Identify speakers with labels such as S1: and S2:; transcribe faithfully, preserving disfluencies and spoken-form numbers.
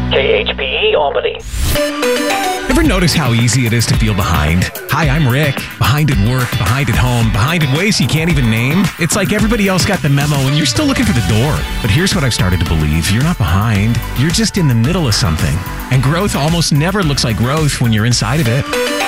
S1: K H P E Albany.
S2: Ever notice how easy it is to feel behind? Hi, I'm Rick. Behind at work, behind at home, behind in ways you can't even name. It's like everybody else got the memo and you're still looking for the door. But here's what I've started to believe. You're not behind. You're just in the middle of something. And growth almost never looks like growth when you're inside of it.